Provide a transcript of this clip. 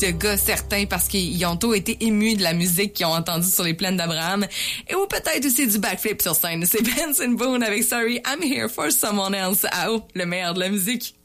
de gars certains parce qu'ils ont tous été émus de la musique qu'ils ont entendue sur les plaines d'Abraham. Et ou peut-être aussi du backflip sur scène. C'est Benson Boone avec Sorry, I'm Here for Someone Else. Ah oh, le meilleur de la musique.